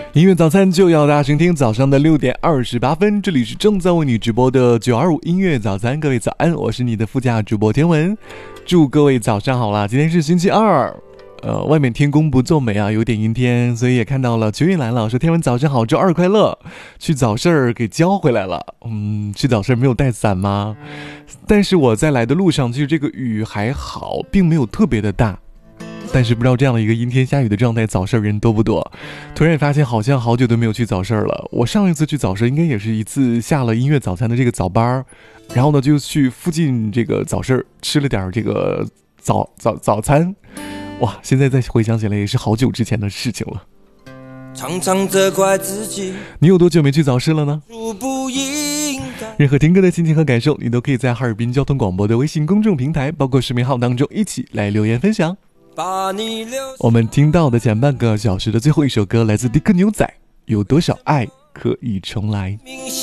音乐早餐就要大声听，早上的6:28，这里是正在为你直播的925音乐早餐。各位早安，我是你的副驾主播天文，祝各位早上好啦！今天是星期二，外面天公不作美啊，有点阴天，所以也看到了秋运来了，说天文早上好，周二快乐。去早市儿给交回来了，去早市儿没有带伞吗？但是我在来的路上，其实这个雨还好，并没有特别的大。但是不知道这样的一个阴天下雨的状态，早市人多不多？突然发现好像好久都没有去早市了。我上一次去早市应该也是一次下了音乐早餐的这个早班，然后呢就去附近这个早市吃了点这个早餐。哇，现在再回想起来也是好久之前的事情了。常常责怪自己，你有多久没去早市了呢？任何听歌的心情和感受，你都可以在哈尔滨交通广播的微信公众平台，包括视频号当中一起来留言分享。我们听到的前半个小时的最后一首歌来自迪克牛仔，有多少爱可以重来。